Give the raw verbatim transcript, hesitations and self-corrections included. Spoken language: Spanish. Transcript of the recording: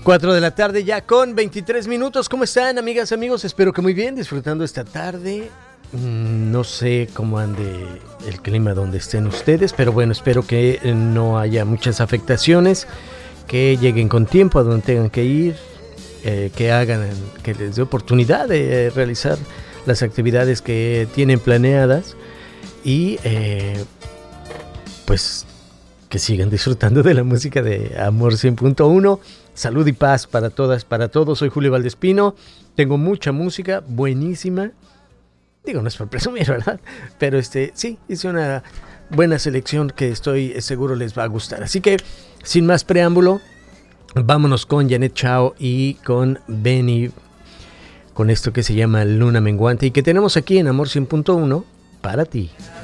cuatro de la tarde ya con veintitrés minutos. ¿Cómo están, amigas, amigos? Espero que muy bien, disfrutando esta tarde. No sé cómo ande el clima donde estén ustedes, pero bueno, espero que no haya muchas afectaciones, que lleguen con tiempo a donde tengan que ir, eh, que hagan, que les dé oportunidad de realizar las actividades que tienen planeadas y eh, pues que sigan disfrutando de la música de Amor cien punto uno. Salud y paz para todas, para todos. Soy Julio Valdespino. Tengo mucha música buenísima. Digo, no es por presumir, ¿verdad? Pero este, sí, hice una buena selección que estoy seguro les va a gustar. Así que, sin más preámbulo, vámonos con Janet Chao y con Benny, con esto que se llama Luna Menguante y que tenemos aquí en Amor cien punto uno para ti.